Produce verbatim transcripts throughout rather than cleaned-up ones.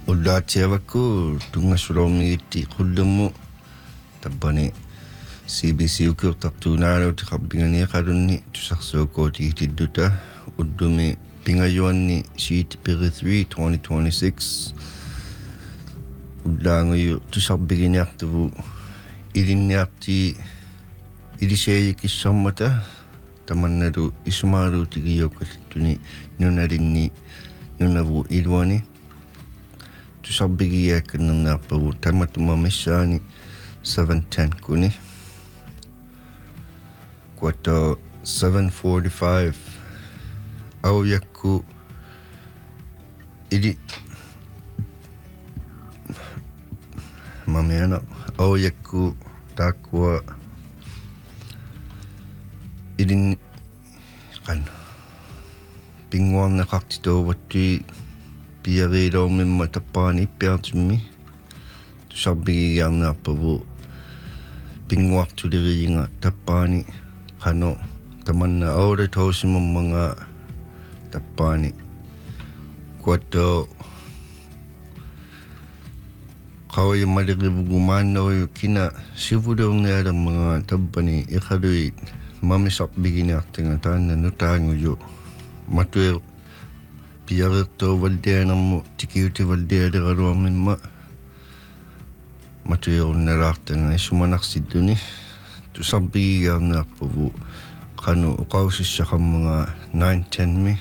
Ullaatiavaku tungassuloormigitti qullumu tappani C B C ukiortartuunaaluuti qabbinganiiqalunni tusarsuukuutigitidduta uddumi pingajuanni sheet piri three twenty twenty-six ullaanguyu tusarbiginiartuvu ilinniarti iliseeyikissarmata tamannalu isumaaluutigiyukkalluni nunalinni nunavu iluani tusarbigiyaakkannernaarpagu tamatumamassaani seven ten kuni quarter seven forty-five auyakku ili mamiana auyakku taakua ilin kan pinguarnaqartituuvatti piariiloormimma tappaani ippiartimmi tusarbigiyaarnaarpagu pinguartuliriinga tappaani qano tamanna aure tausimamanga tappaani quato qawi malirivugu maannawi kina sivudeernealamanga tabbani iqalui mamisarbigineartanga taanna nutaanguju matuer piarirto valdeanammu tikiuti valdealiraluarmimma matuerunalaartanga isumanarsidduni tusarbigiyaarnaarpagu qanu uqausissaqammanga nine ten mi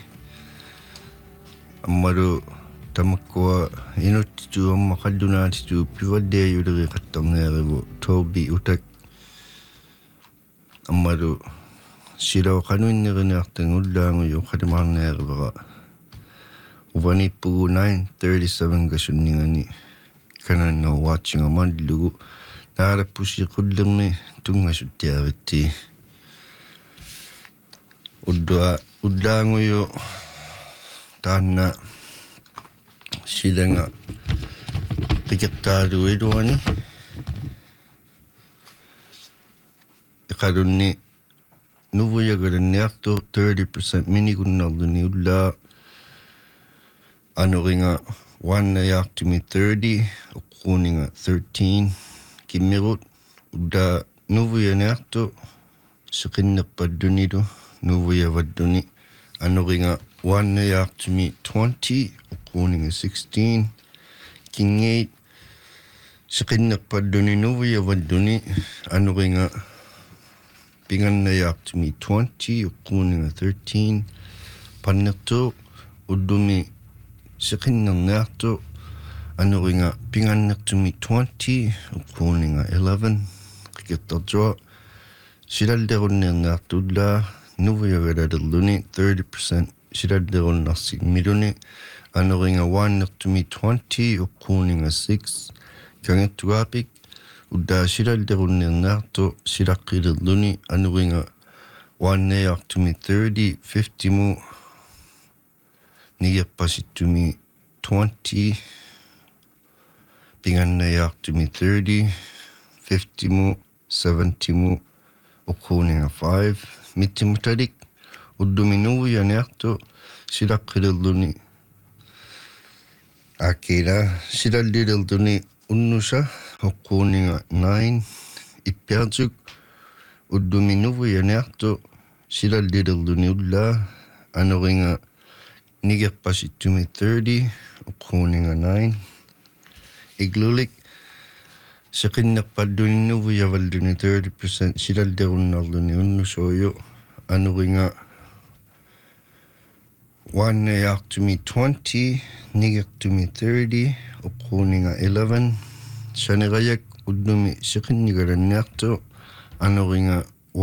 ammalu tamakkua inuttitu amma qallunaatitu pivaldeayuliri qattarneerigu toobi utak ammalu silaw qanuinneriniartanga ullaanguyu qalimaarneerivera uvanippugu nine thirty-seven kasunningani kananna watchinga mallugu naarappusi qullerni tungasuttiavitti uddua ullaanguyu taanna silanga qiqtaaluiluani iqalunni nuvuyagalanniartu thirty percent minigunnarluni ullaa anuringa wannayaartumi thirty uqquuninga thirteen kimmirut udda nuvuyaniartu siqinnerpaddunilu nuvuyavadduni anuringa wannayaartumi twenty uqquuninga sixteen kingeit siqinnerpadduni nuvuyavadduni anuringa pingannayaartumi twenty uqquuninga thirteen pannertuuq uddumi siqinnerniartu anuringa pingannertumi twenty uqquuninga eleven qiqittartua silallerunniarnaartu ullaa nuvuyagalalерлuni thirty percent silallerunnarsigmiluni anuringa waannertumi twenty uqquuninga six kangertugaapik uddaa silallerunniarnaartu silaqqilерлuni anuringa waannayaartumi thirty fifty mu nigerpasittumi twenty pingannayaartumi thirty fifty mu seventy mu uqquuninga five mittimutalik uddumi nuvuyaniartu silaqqilерлuni akila silallilerduni unnusa uqquuninga nine ippiartuk uddumi nuvuyaniartu silallilerduni ullaa anuringa nigerpasittumi thirty uqquuninga nine iglulik siqinnerpadduni nuvuyavalluni thirty percent silallerunnarluni unnusuuyu anuringa waannayaartumi twenty nigertumi thirty uqquuninga eleven sanirayak uddumi siqinnigalanniartu anuringa